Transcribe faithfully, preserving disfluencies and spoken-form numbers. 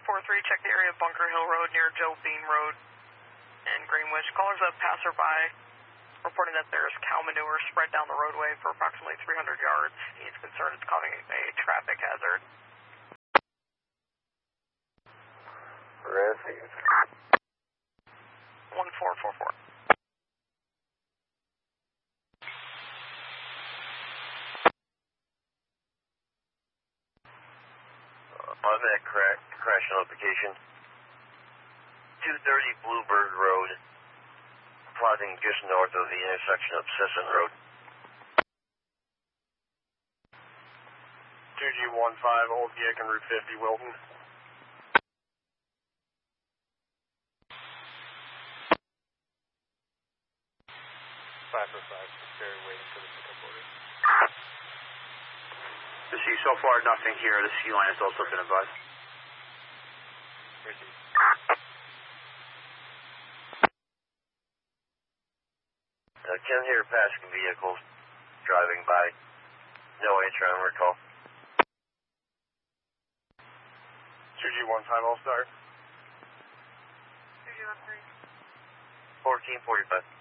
four three, check the area of Bunker Hill Road near Joe Bean Road in Greenwich. Caller's a passerby reporting that there's cow manure spread down the roadway for approximately three hundred yards. He's concerned it's causing a traffic hazard. Receive. one four four four. On that crash, crash notification, two thirty Bluebird Road, plotting just north of the intersection of Sisson Road. two G one five, Old Yick and Route fifty, Wilton. five for five, Barry waiting for the pickup order. To see, so far nothing here. The C line has also been advised. Receive. Uh, can hear passing vehicles driving by. No entry on recall. two G one five, all start. two G one three. fourteen forty-five.